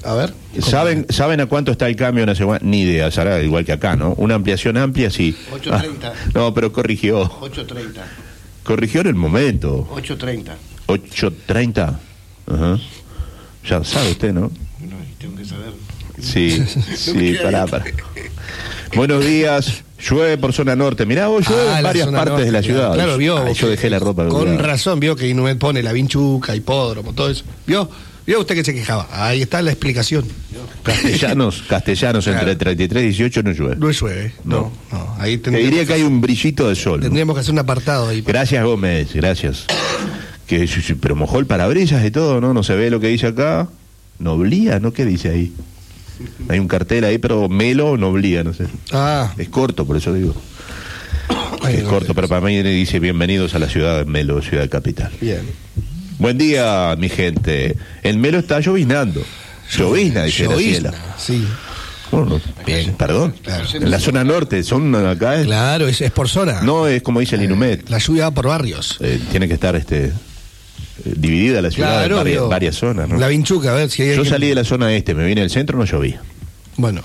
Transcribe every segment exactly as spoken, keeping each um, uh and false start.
A ver. ¿Saben, ¿Saben a cuánto está el cambio en la semana? Ni idea, será igual que acá, ¿no? Una ampliación amplia, sí. ocho treinta. Ah, no, pero corrigió. ocho treinta. Corrigió en el momento. ocho treinta. ocho treinta. Ajá. Ya sabe usted, ¿no? No, tengo que saber. Sí, sí, pará, pará. Buenos días. Llueve por zona norte. Mirá, vos llueve Ah, en la varias zona partes norte, de la ciudad. Claro, claro, vio. Ah, yo dejé la ropa. Con colgada. razón, vio que Inumet pone la vinchuca, hipódromo, todo eso. ¿Vio? ¿Vio usted que se quejaba? Ahí está la explicación. Castellanos, castellanos, Claro. entre treinta y tres y dieciocho no llueve. No llueve. No, No. no. Ahí Te diría que hay un brillito de sol. ¿no? Tendríamos que hacer un apartado ahí. Gracias, Gómez, gracias. Que, sí, sí, pero mojó el parabrisas y todo, ¿no? No se ve lo que dice acá. Noblía, ¿no? ¿Qué dice ahí? Hay un cartel ahí, pero Melo o Noblía, no sé. Ah. Es corto, por eso digo. Ay, Es no, corto, no, pero para mí dice bienvenidos a la ciudad de Melo, ciudad capital. Bien. Buen día, mi gente. En Melo está llovinando. Llovizna, dice Llovizna, Graciela. sí. Bueno, Bien. perdón. Claro. En la zona norte, son acá. Es, Claro, es, es por zona. no es como dice el Inumet. La lluvia va por barrios. Eh, tiene que estar este eh, dividida la ciudad Claro, en varias, vio. varias zonas, ¿no? La vinchuca, a ver si hay Yo alguien- salí de la zona este, me vine al centro, no llovía. Bueno,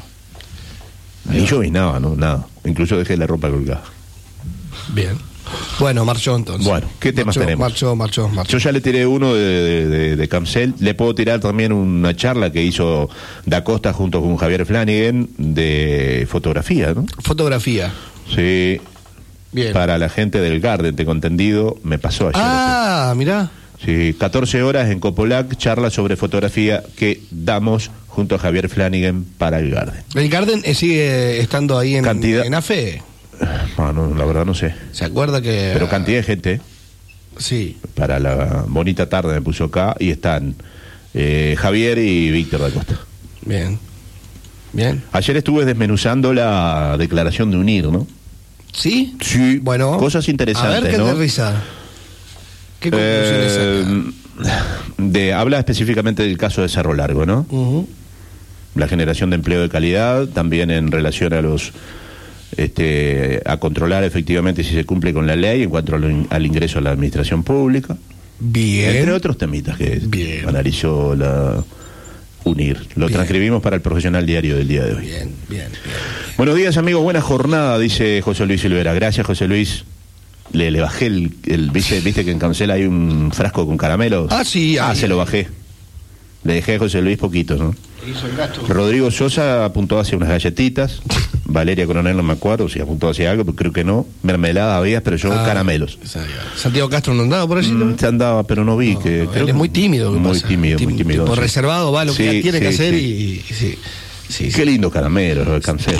Ahí lloviznaba, ¿no? Nada. Incluso dejé la ropa colgada. bien. Bueno, marchó entonces. Bueno, ¿qué temas Marchó, tenemos? Marchó, marchó, marchó. Yo ya le tiré uno de, de, de, de Camcel. Le puedo tirar también una charla que hizo Da Costa junto con Javier Flanagan de fotografía, ¿no? Fotografía. Sí. Bien. Para la gente del Garden, tengo entendido, me pasó ayer. Ah, mirá. Sí, catorce horas en Copolac, charla sobre fotografía que damos junto a Javier Flanagan para el Garden. El Garden eh, sigue estando ahí en, Cantidad- en AFE. No, no, la verdad no sé. ¿Se acuerda que...? Pero cantidad de gente Sí. para la bonita tarde me puso acá y están eh, Javier y Víctor da Costa. Bien. Bien. Ayer estuve desmenuzando la declaración de UNIR, ¿no? ¿Sí? Sí. Bueno. Cosas interesantes, A ver qué ¿no? te risa. ¿Qué conclusiones Eh, saca? de, habla específicamente del caso de Cerro Largo, ¿no? Ujú. La generación de empleo de calidad, también en relación a los este, a controlar efectivamente si se cumple con la ley en cuanto al, al ingreso a la administración pública, Bien. entre otros temitas que Bien. analizó la UNIR. Lo Bien. transcribimos para el Profesional Diario del día de hoy. Bien, bien, bien. Buenos días, amigos, buena jornada, dice José Luis Silvera. Gracias, José Luis. Le, le bajé el, el viste, viste que en Cancela hay un frasco con caramelos. Ah, sí, Ah, ahí, se lo ahí. bajé. Le dejé a José Luis poquito, ¿no? Hizo el gasto. Rodrigo Sosa apuntó hacia unas galletitas. Valeria Coronel no me acuerdo si apuntó hacia algo, pero creo que no. Mermelada había, pero yo Ah, caramelos. Santiago Castro no andaba por allí, ¿no? Mm, se andaba, pero no vi No, que. no, creo él es que- muy tímido. ¿qué Muy pasa? tímido, muy Tim- tímido. tipo sí. reservado, va lo que Sí, él tiene que sí, hacer sí. y, y- sí. Sí, Qué sí. lindos caramelos los de Cancel.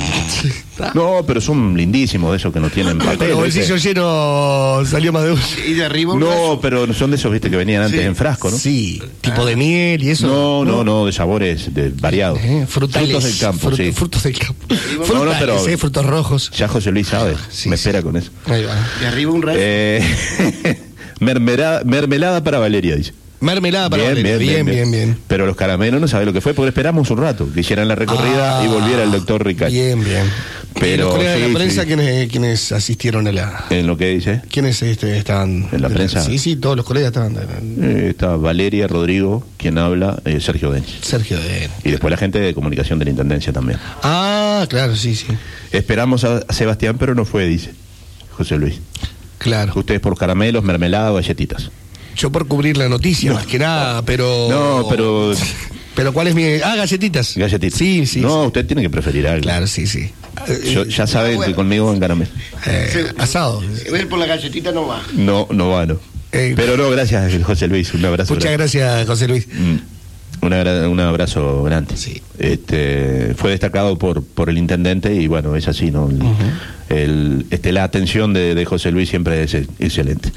No, pero son lindísimos, de esos que no tienen Con papel. el ¿viste? bolsillo lleno salió más de uno. Y de arriba un No, brazo. pero son de esos, viste, que venían antes Sí. en frasco, ¿no? Sí, tipo de miel y eso. No, no, no, de sabores de, variados. Eh, frutales. Frutos del campo, Frut- sí. Frutos del campo. No, no, Frutales, pero- eh, frutos rojos. Ya José Luis sabe, Sí, me sí. espera con eso. Ahí va. De arriba un rayo. Eh, mermelada, mermelada para Valeria, dice. Mermelada para Valeria. bien, bien, bien. Pero los caramelos no sabe lo que fue, porque esperamos un rato que hicieran la recorrida Ah, y volviera el doctor Ricardo. Bien, bien. Pero ¿Y los colegas de sí, la prensa sí. ¿quiénes, quiénes asistieron a la... En lo que dice, ¿Quiénes este, estaban? ¿En la prensa? Sí, sí, todos los colegas estaban. eh, está Valeria, Rodrigo, quien habla, eh, Sergio Denis. Sergio de... Y después la gente de comunicación de la Intendencia también. Ah, claro, sí, sí. Esperamos a a Sebastián, pero no fue, dice José Luis. Claro. Ustedes por caramelos, mermelada o galletitas. Yo por cubrir la noticia, más que nada, pero... No, pero... Pero ¿cuál es mi...? Ah, galletitas. Galletitas. Sí, sí. No, sí. usted tiene que preferir algo. Claro, sí, sí. Yo- ya saben bueno. que conmigo en caramelo. Eh, asado. Ver por la galletita no va. No, no va, no. Eh, Pero no, gracias, José Luis. Un abrazo. Muchas grande. gracias, José Luis. Mm, Un, agra- un abrazo grande. Sí. Este, fue destacado por, por el intendente y bueno, es así, ¿no? El, el- este, la atención de, de José Luis siempre es excelente.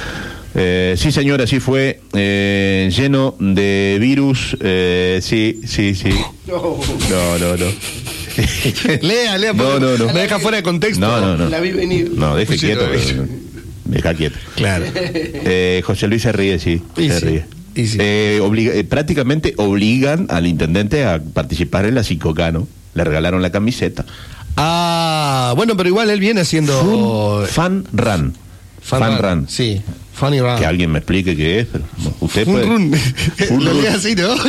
Eh, sí, señor, así fue, eh, lleno de virus. Eh, sí, sí, sí. No. No, no, no. Lea, lea. No, porque no, no. Me deja fuera de contexto. No, no, no. La vi venir. No, deje Sí, quieto. no, eh, Deja quieto. Claro. Eh, José Luis se ríe, sí. Y se sí, ríe. y sí. Eh, obliga- eh, prácticamente obligan al intendente a participar en la Cicoca, ¿no? Le regalaron la camiseta. Ah, bueno, pero igual él viene haciendo... Fan Run. Fan, Run. Sí, Funny Run. Que alguien me explique qué es, pero no, usted Fun puede. Run. Fun Lo Run. lee así, ¿no?